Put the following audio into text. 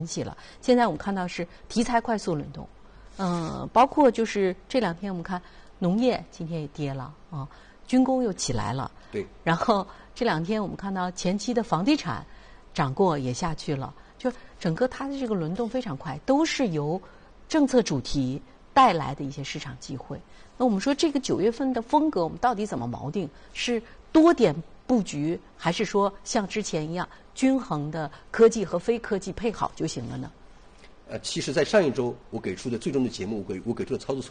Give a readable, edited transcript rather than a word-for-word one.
起了。现在我们看到是题材快速轮动，包括就是这2天我们看农业今天也跌了啊，军工又起来了， 对， 然后这2天我们看到前期的房地产涨过也下去了，就整个它的这个轮动非常快，都是由政策主题带来的一些市场机会。那我们说这个9月份的风格，我们到底怎么锚定？是多点布局，还是说像之前一样均衡的科技和非科技配好就行了呢？ 其实，在上一周我给出的最终的节目，我给出的操作策略。